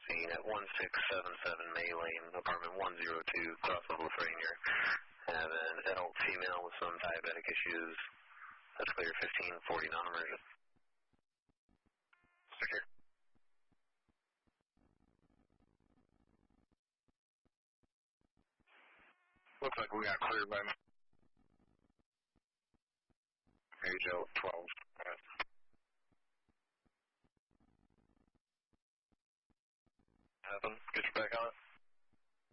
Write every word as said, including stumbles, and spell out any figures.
scene at one six seven seven May Lane, apartment one oh two, cross level with Rainier. Have an adult female with some diabetic issues. That's clear, fifteen forty, non-emergent. Secure. Looks like we got cleared by age L twelve. Happen. Get you back on it.